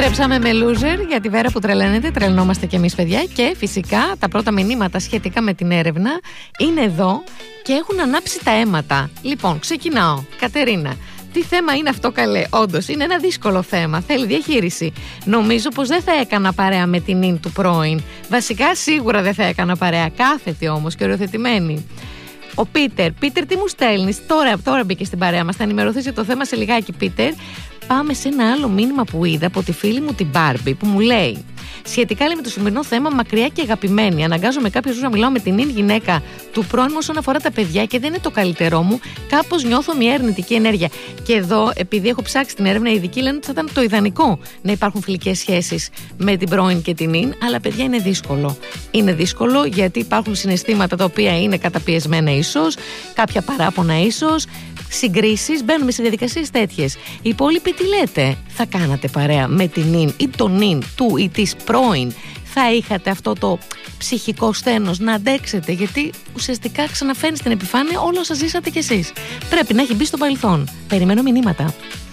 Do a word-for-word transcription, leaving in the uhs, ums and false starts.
Επιστρέψαμε με Loser για τη Βέρα που τρελαίνεται. Τρελνόμαστε κι εμείς, παιδιά. Και φυσικά τα πρώτα μηνύματα σχετικά με την έρευνα είναι εδώ και έχουν ανάψει τα αίματα. Λοιπόν, ξεκινάω. Κατερίνα, τι θέμα είναι αυτό, καλέ? Όντως, είναι ένα δύσκολο θέμα. Θέλει διαχείριση. Νομίζω πως δεν θα έκανα παρέα με την ίν του πρώην. Βασικά, σίγουρα δεν θα έκανα παρέα. Κάθετη όμως και οριοθετημένη. Ο Πίτερ. Πίτερ, τι μου στέλνεις? Τώρα, τώρα μπήκε στην παρέα μας. Θα ενημερωθείς για το θέμα σε λιγάκι, Πίτερ. Πάμε σε ένα άλλο μήνυμα που είδα από τη φίλη μου την Μπάρμπι, που μου λέει: σχετικά λέει, με το σημερινό θέμα, μακριά και αγαπημένη. Αναγκάζομαι κάποιο να μιλάω με την ίν γυναίκα του πρώην μου όσον αφορά τα παιδιά και δεν είναι το καλύτερό μου. Κάπως νιώθω μια αρνητική ενέργεια. Και εδώ, επειδή έχω ψάξει την έρευνα, οι ειδικοί λένε ότι θα ήταν το ιδανικό να υπάρχουν φιλικές σχέσεις με την πρώην και την ίν. Αλλά παιδιά, είναι δύσκολο. Είναι δύσκολο γιατί υπάρχουν συναισθήματα τα οποία είναι καταπιεσμένα ίσως, κάποια παράπονα ίσως. Συγκρίσεις, μπαίνουμε σε διαδικασίες τέτοιες. Οι υπόλοιποι τι λέτε? Θα κάνατε παρέα με την ίν ή τον ίν του ή της πρώην? Θα είχατε αυτό το ψυχικό σθένος να αντέξετε? Γιατί ουσιαστικά ξαναφέρνει στην επιφάνεια όλα όσα ζήσατε κι εσείς. Πρέπει να έχει μπει στο παρελθόν. Περιμένω μηνύματα.